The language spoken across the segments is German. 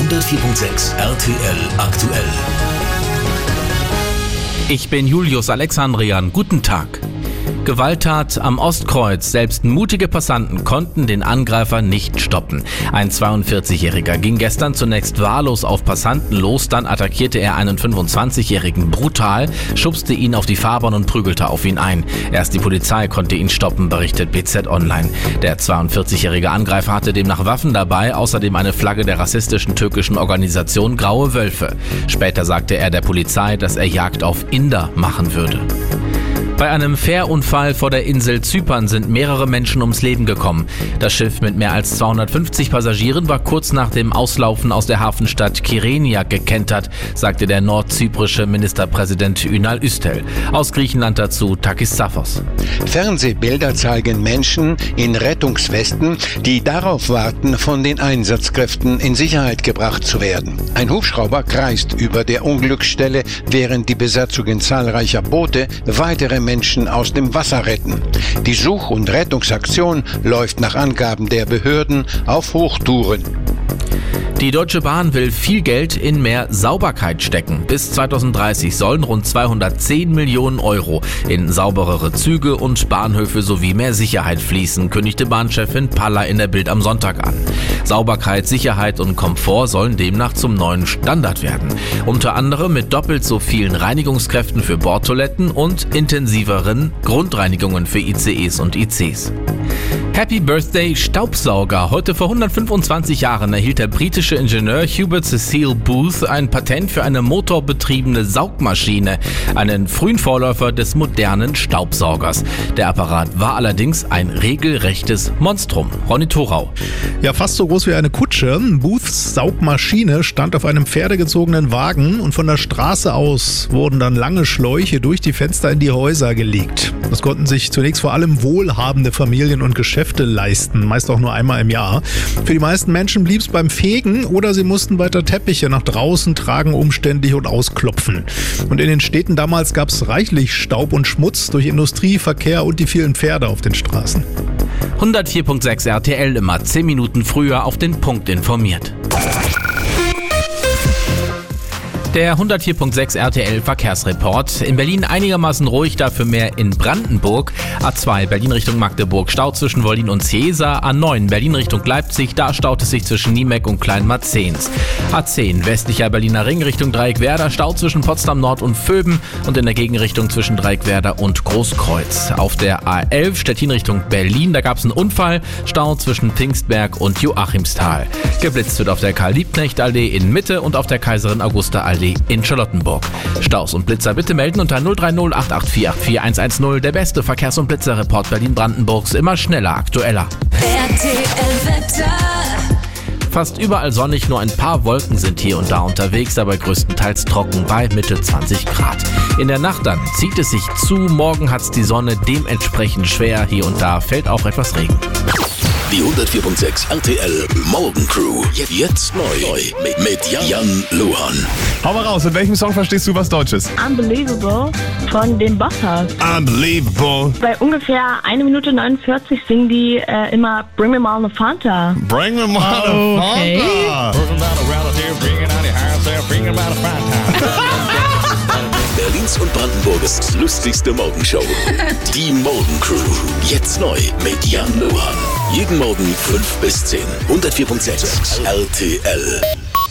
104.6 RTL aktuell. Ich bin Julius Alexandrian. Guten Tag. Gewalttat am Ostkreuz. Selbst mutige Passanten konnten den Angreifer nicht stoppen. Ein 42-Jähriger ging gestern zunächst wahllos auf Passanten los, dann attackierte er einen 25-Jährigen brutal, schubste ihn auf die Fahrbahn und prügelte auf ihn ein. Erst die Polizei konnte ihn stoppen, berichtet BZ Online. Der 42-jährige Angreifer hatte demnach Waffen dabei, außerdem eine Flagge der rassistischen türkischen Organisation Graue Wölfe. Später sagte er der Polizei, dass er Jagd auf Inder machen würde. Bei einem Fährunfall vor der Insel Zypern sind mehrere Menschen ums Leben gekommen. Das Schiff mit mehr als 250 Passagieren war kurz nach dem Auslaufen aus der Hafenstadt Kyrenia gekentert, sagte der nordzyprische Ministerpräsident Ünal Üstel. Aus Griechenland dazu Takis Zaphos. Fernsehbilder zeigen Menschen in Rettungswesten, die darauf warten, von den Einsatzkräften in Sicherheit gebracht zu werden. Ein Hubschrauber kreist über der Unglücksstelle, während die Besatzungen zahlreicher Boote weitere Menschen aus dem Wasser retten. Die Such- und Rettungsaktion läuft nach Angaben der Behörden auf Hochtouren. Die Deutsche Bahn will viel Geld in mehr Sauberkeit stecken. Bis 2030 sollen rund 210 Millionen Euro in sauberere Züge und Bahnhöfe sowie mehr Sicherheit fließen, kündigte Bahnchefin Palla in der Bild am Sonntag an. Sauberkeit, Sicherheit und Komfort sollen demnach zum neuen Standard werden. Unter anderem mit doppelt so vielen Reinigungskräften für Bordtoiletten und intensiveren Grundreinigungen für ICEs und ICs. Happy Birthday Staubsauger. Heute vor 125 Jahren erhielt der britische Ingenieur Hubert Cecil Booth ein Patent für eine motorbetriebene Saugmaschine, einen frühen Vorläufer des modernen Staubsaugers. Der Apparat war allerdings ein regelrechtes Monstrum. Ronny Thorau. Ja, fast so groß wie eine Kutsche. Booths Saugmaschine stand auf einem pferdegezogenen Wagen und von der Straße aus wurden dann lange Schläuche durch die Fenster in die Häuser gelegt. Das konnten sich zunächst vor allem wohlhabende Familien und Geschäfte leisten, meist auch nur einmal im Jahr. Für die meisten Menschen blieb es beim Fegen oder sie mussten weiter Teppiche nach draußen tragen, umständlich und ausklopfen. Und in den Städten damals gab es reichlich Staub und Schmutz durch Industrie, Verkehr und die vielen Pferde auf den Straßen. 104.6 RTL, immer 10 Minuten früher auf den Punkt informiert. Der 104.6 RTL Verkehrsreport. In Berlin einigermaßen ruhig, dafür mehr in Brandenburg. A2 Berlin Richtung Magdeburg, Stau zwischen Wollin und Ciesa. A9 Berlin Richtung Leipzig, da staut es sich zwischen Niemek und Kleinmarzens. A10 westlicher Berliner Ring Richtung Dreieckwerder, Stau zwischen Potsdam Nord und Vöben und in der Gegenrichtung zwischen Dreieckwerder und Großkreuz. Auf der A11 Stettin Richtung Berlin, da gab es einen Unfall, Stau zwischen Pfingstberg und Joachimsthal. Geblitzt wird auf der Karl-Liebknecht-Allee in Mitte und auf der Kaiserin-Augusta-Allee in Charlottenburg. Staus und Blitzer bitte melden unter 030 884 84110. Der beste Verkehrs- und Blitzerreport Berlin-Brandenburgs. Immer schneller, aktueller. Fast überall sonnig, nur ein paar Wolken sind hier und da unterwegs, aber größtenteils trocken bei Mitte 20 Grad. In der Nacht dann zieht es sich zu, morgen hat's die Sonne dementsprechend schwer, hier und da fällt auch etwas Regen. Die 104.6 RTL Morgencrew. Jetzt neu mit Jan Luhan. Hau mal raus, in welchem Song verstehst du was Deutsches? Unbelievable von den Bosshaus. Unbelievable. Bei ungefähr 1 Minute 49 singen die immer Bring me mal eine Fanta. Bring me mal eine Fanta. Berlins und Brandenburgs lustigste Morgenshow. Die Morgencrew. Jetzt neu mit Jan Luhan. Jeden Morgen 5 bis 10. 104.6 RTL.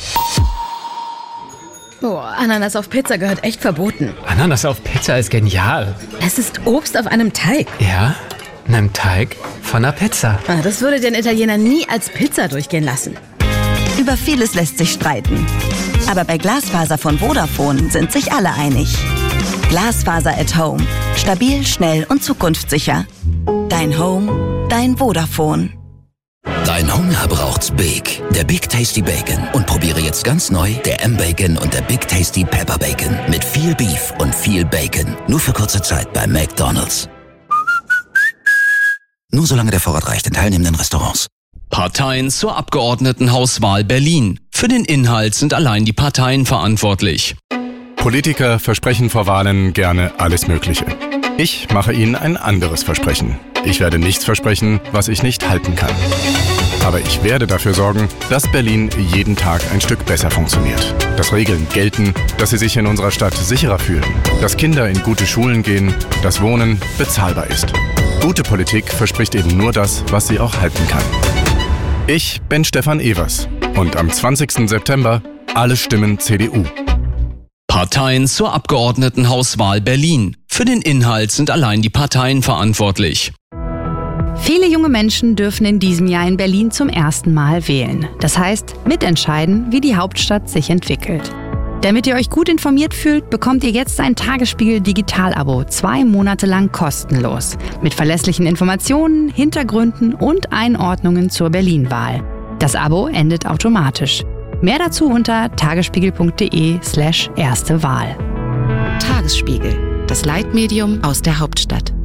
Boah, Ananas auf Pizza gehört echt verboten. Ananas auf Pizza ist genial. Es ist Obst auf einem Teig. Ja, einem Teig von einer Pizza. Das würde den Italiener nie als Pizza durchgehen lassen. Über vieles lässt sich streiten. Aber bei Glasfaser von Vodafone sind sich alle einig. Glasfaser at Home. Stabil, schnell und zukunftssicher. Dein Home, dein Vodafone. Dein Hunger braucht's Big. Der Big Tasty Bacon. Und probiere jetzt ganz neu der M-Bacon und der Big Tasty Pepper Bacon. Mit viel Beef und viel Bacon. Nur für kurze Zeit bei McDonald's. Nur solange der Vorrat reicht in teilnehmenden Restaurants. Parteien zur Abgeordnetenhauswahl Berlin. Für den Inhalt sind allein die Parteien verantwortlich. Politiker versprechen vor Wahlen gerne alles Mögliche. Ich mache Ihnen ein anderes Versprechen. Ich werde nichts versprechen, was ich nicht halten kann. Aber ich werde dafür sorgen, dass Berlin jeden Tag ein Stück besser funktioniert. Dass Regeln gelten, dass Sie sich in unserer Stadt sicherer fühlen. Dass Kinder in gute Schulen gehen, dass Wohnen bezahlbar ist. Gute Politik verspricht eben nur das, was sie auch halten kann. Ich bin Stefan Evers und am 20. September alle Stimmen CDU. Parteien zur Abgeordnetenhauswahl Berlin. Für den Inhalt sind allein die Parteien verantwortlich. Viele junge Menschen dürfen in diesem Jahr in Berlin zum ersten Mal wählen. Das heißt, mitentscheiden, wie die Hauptstadt sich entwickelt. Damit ihr euch gut informiert fühlt, bekommt ihr jetzt ein Tagesspiegel Digital-Abo 2 Monate lang kostenlos. Mit verlässlichen Informationen, Hintergründen und Einordnungen zur Berlin-Wahl. Das Abo endet automatisch. Mehr dazu unter tagesspiegel.de/erste Wahl. Tagesspiegel, das Leitmedium aus der Hauptstadt.